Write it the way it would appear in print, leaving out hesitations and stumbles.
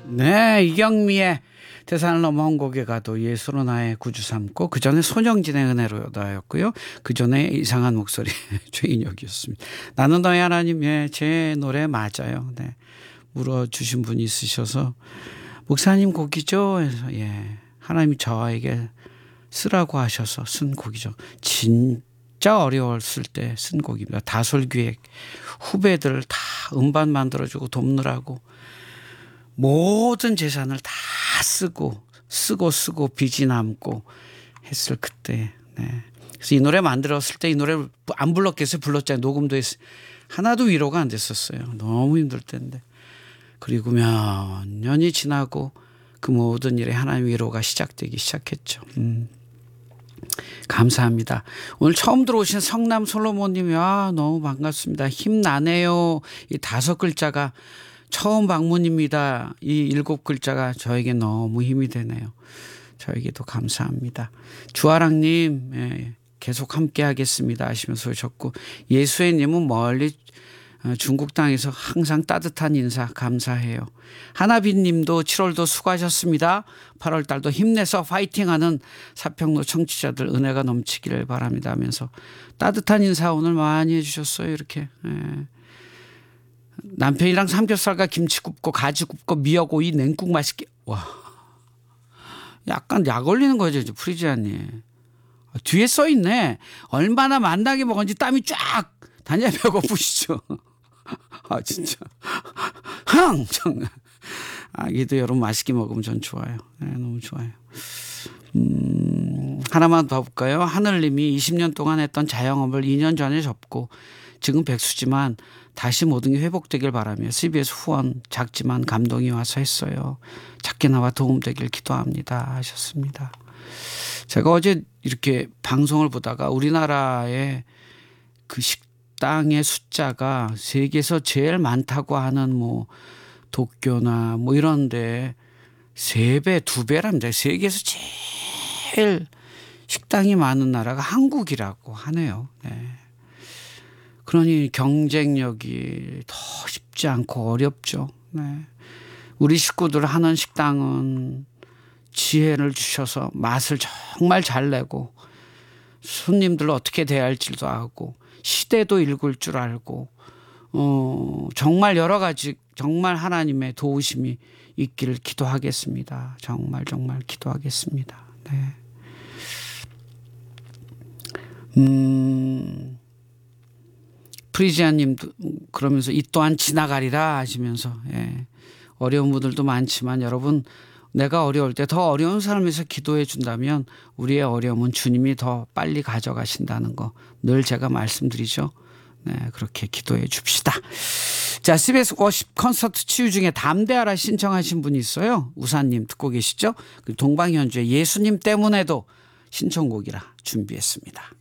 네, 이경미의 태산을 넘어 험곡에 가도 예수로 나의 구주 삼고, 그 전에 손영진의 은혜로다였고요. 그 전에 이상한 목소리 최인혁이었습니다. 나는 너의 하나님. 예, 제 노래 맞아요. 네, 물어주신 분이 있으셔서 목사님 곡이죠. 그래서 예, 하나님이 저에게 쓰라고 하셔서 쓴 곡이죠. 진짜 어려웠을 때 쓴 곡입니다. 다솔기획 후배들 다 음반 만들어주고 돕느라고 모든 재산을 다 쓰고 빚이 남고 했을 그때. 네. 그래서 이 노래 만들었을 때 이 노래를 안 불렀겠어요. 불렀잖아요. 녹음도 했어요. 하나도 위로가 안 됐었어요. 너무 힘들 때인데. 그리고 몇 년이 지나고 그 모든 일에 하나님 위로가 시작되기 시작했죠. 감사합니다. 오늘 처음 들어오신 성남 솔로몬님이 너무 반갑습니다. 힘나네요. 이 5글자가 처음 방문입니다. 이 7글자가 저에게 너무 힘이 되네요. 저에게도 감사합니다. 주아랑님, 예, 계속 함께 하겠습니다 하시면서 오셨고, 예수애님은 멀리 중국 땅에서 항상 따뜻한 인사 감사해요. 하나빈님도 7월도 수고하셨습니다. 8월 달도 힘내서 파이팅하는 사평로 청취자들 은혜가 넘치기를 바랍니다 하면서 따뜻한 인사 오늘 많이 해주셨어요. 이렇게. 예. 남편이랑 삼겹살과 김치 굽고 가지 굽고 미역오이 냉국 맛있게. 와, 약간 약 올리는 거죠, 프리지아님. 뒤에 써 있네. 얼마나 만나게 먹었는지 땀이 쫙. 다냐 배고프시죠? 진짜. 정말. 아기도 여러분 맛있게 먹으면 전 좋아요. 네, 너무 좋아요. 하나만 더 볼까요? 하늘님이 20년 동안 했던 자영업을 2년 전에 접고 지금 백수지만 다시 모든 게 회복되길 바라며 CBS 후원 작지만 감동이 와서 했어요. 작게나마 도움되길 기도합니다 하셨습니다. 제가 어제 이렇게 방송을 보다가 우리나라의 그 식당의 숫자가 세계에서 제일 많다고 하는 뭐 도쿄나 뭐 이런데 3배, 2배랍니다. 세계에서 제일 식당이 많은 나라가 한국이라고 하네요. 네. 그러니 경쟁력이 더 쉽지 않고 어렵죠. 네. 우리 식구들 하는 식당은 지혜를 주셔서 맛을 정말 잘 내고 손님들 어떻게 대할지도 하고 시대도 읽을 줄 알고 정말 여러 가지 정말 하나님의 도우심이 있기를 기도하겠습니다. 정말 기도하겠습니다. 네. 프리지아님도 그러면서 이 또한 지나가리라 하시면서, 예, 어려운 분들도 많지만 여러분, 내가 어려울 때 더 어려운 사람에서 기도해 준다면 우리의 어려움은 주님이 더 빨리 가져가신다는 거 늘 제가 말씀드리죠. 네, 그렇게 기도해 줍시다. 자, CBS 워십 콘서트 치유 중에 담대하라 신청하신 분이 있어요. 우사님 듣고 계시죠? 동방현주의 예수님 때문에도 신청곡이라 준비했습니다.